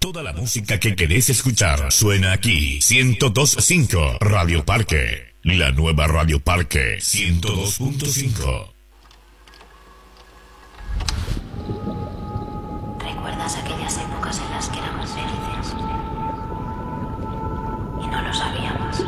Toda la música que querés escuchar suena aquí. 102.5 Radio Parque. La nueva Radio Parque 102.5. ¿Recuerdas aquellas épocas en las que éramos felices? Y no lo sabíamos.